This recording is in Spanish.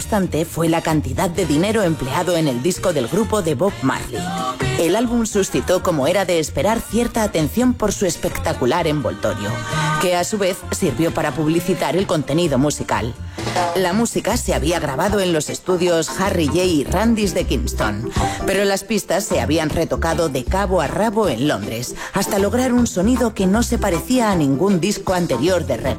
obstante, fue la cantidad de dinero empleado en el disco del grupo de Bob Marley. El álbum suscitó, como era de esperar, cierta atención por su espectacular envoltorio, que a su vez sirvió para publicitar el contenido musical. La música se había grabado en los estudios Harry J. y Randy's de Kingston, pero las pistas se habían retocado de cabo a rabo en Londres, hasta lograr un sonido que no se parecía a ningún disco anterior de reggae.